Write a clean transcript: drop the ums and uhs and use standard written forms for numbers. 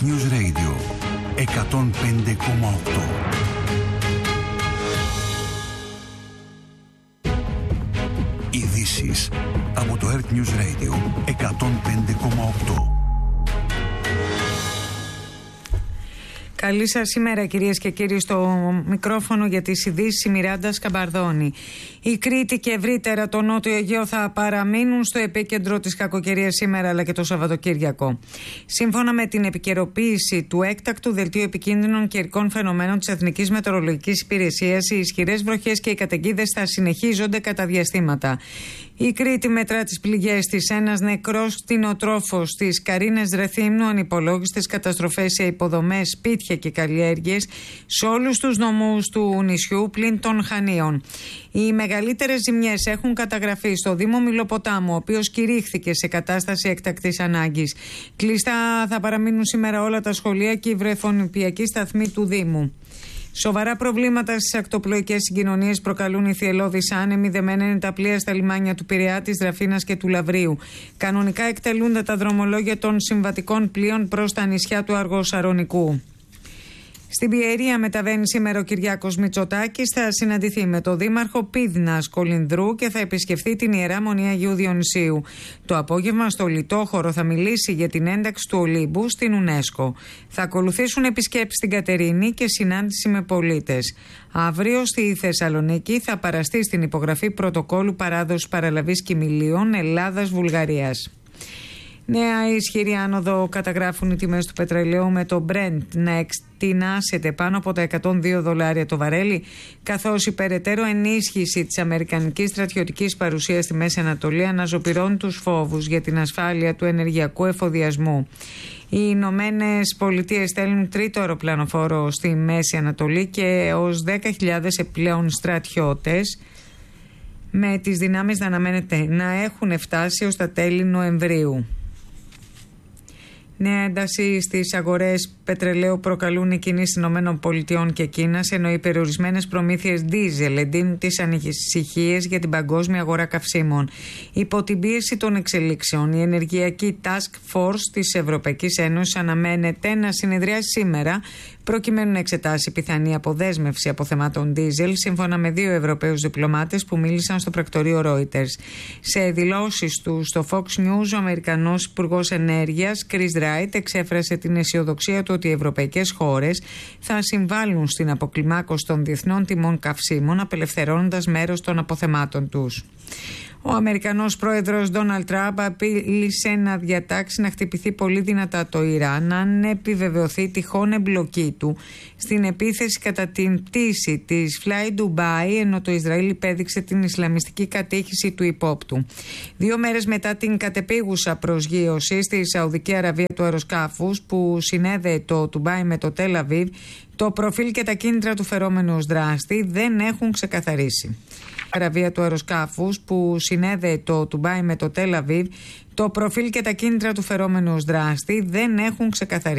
News Radio 105,8. Ειδήσεις από το Earth News Radio 105,8. Καλή σας ημέρα, κυρίες και κύριοι. Στο μικρόφωνο για τις ειδήσεις η Μιράντα Σκαμπαρδώνη. Η Κρήτη και ευρύτερα το Νότιο Αιγαίο θα παραμείνουν στο επίκεντρο της κακοκαιρίας σήμερα αλλά και το Σαββατοκύριακο. Σύμφωνα με την επικαιροποίηση του έκτακτου δελτίου επικίνδυνων καιρικών φαινομένων της Εθνικής Μετεωρολογικής Υπηρεσίας, οι ισχυρές βροχές και οι καταιγίδες θα συνεχίζονται κατά διαστήματα. Η Κρήτη μετρά τις πληγές της. Ένας νεκρός κτηνοτρόφος της Καρίνες Ρεθύμνου, ανυπολόγιστες καταστροφές σε υποδομές, σπίτια και καλλιέργειες σε όλους τους νομούς του νησιού πλην των Χανίων. Οι μεγαλύτερες ζημιές έχουν καταγραφεί στο Δήμο Μιλοποτάμου, ο οποίος κηρύχθηκε σε κατάσταση έκτακτης ανάγκης. Κλειστά θα παραμείνουν σήμερα όλα τα σχολεία και οι βρεφονιπιακοί σταθμοί του Δήμου. Σοβαρά προβλήματα στις ακτοπλοϊκές συγκοινωνίες προκαλούν οι θυελλώδεις άνεμοι. Δεμένα είναι τα πλοία στα λιμάνια του Πειραιά, της Δραφίνας και του Λαβρίου. Κανονικά εκτελούνται τα δρομολόγια των συμβατικών πλοίων προς τα νησιά του Αργοσαρονικού. Στην Πιερία μεταβαίνει σήμερα ο Κυριάκος Μητσοτάκης. Θα συναντηθεί με τον Δήμαρχο Πύδνας Κολυνδρού και θα επισκεφθεί την Ιερά Μονή Αγίου Διονυσίου. Το απόγευμα στο Λιτόχωρο θα μιλήσει για την ένταξη του Ολύμπου στην UNESCO. Θα ακολουθήσουν επισκέψεις στην Κατερίνη και συνάντηση με πολίτες. Αύριο στη Θεσσαλονίκη θα παραστεί στην υπογραφή πρωτοκόλου παράδοσης παραλαβής κυμηλίων Ελλάδας-Βουλγαρίας. Νέα ισχυρή άνοδο καταγράφουν οι τιμές του πετρελαίου, με το Brent να εκτινάσεται πάνω από τα $102 το βαρέλι, καθώς η περαιτέρω ενίσχυση της αμερικανικής στρατιωτικής παρουσίας στη Μέση Ανατολή αναζωπυρώνει τους φόβους για την ασφάλεια του ενεργειακού εφοδιασμού. Οι Ηνωμένες Πολιτείες στέλνουν τρίτο αεροπλανοφόρο στη Μέση Ανατολή και ως 10.000 επιπλέον στρατιώτες, με τις δυνάμεις να αναμένεται να έχουν φτάσει ως τα τέλη Νοεμβρίου. Νέα ένταση στις αγορές πετρελαίου προκαλούν οι κινήσεις ΗΠΑ και Κίνας, ενώ οι περιορισμένες προμήθειες ντίζελ εντείνουν τις ανησυχίες για την παγκόσμια αγορά καυσίμων. Υπό την πίεση των εξελίξεων, η Ενεργειακή Task Force της Ευρωπαϊκής Ένωσης αναμένεται να συνεδριάσει σήμερα προκειμένου να εξετάσει πιθανή αποδέσμευση αποθεμάτων ντίζελ, σύμφωνα με 2 Ευρωπαίους διπλωμάτες που μίλησαν στο πρακτορείο Reuters. Σε δηλώσεις του στο Fox News, ο Αμερικανός Υπουργός Ενέργειας Chris Wright εξέφρασε την αισιοδοξία του ότι οι ευρωπαϊκές χώρες θα συμβάλλουν στην αποκλιμάκωση των διεθνών τιμών καυσίμων, απελευθερώνοντας μέρος των αποθεμάτων τους. Ο Αμερικανός πρόεδρος Ντόναλντ Τραμπ απείλησε να διατάξει να χτυπηθεί πολύ δυνατά το Ιράν αν επιβεβαιωθεί τυχόν εμπλοκή του στην επίθεση κατά την πτήση της Fly Dubai, ενώ το Ισραήλ υπέδειξε την ισλαμιστική κατήχηση του υπόπτου. 2 μέρες μετά την κατεπίγουσα προσγείωση στη Σαουδική Αραβία του αεροσκάφους που συνέδεε το Ντουμπάι με το Τελ Αβίβ, το προφίλ και τα κίνητρα του φερόμενου ως δράστη δεν έχουν ξεκαθαρίσει. Αραβία του αεροσκάφους που συνέδεε το Ντουμπάι με το Τελ Αβίβ, το προφίλ και τα κίνητρα του φερόμενου ως δράστη δεν έχουν ξεκαθαρίσει.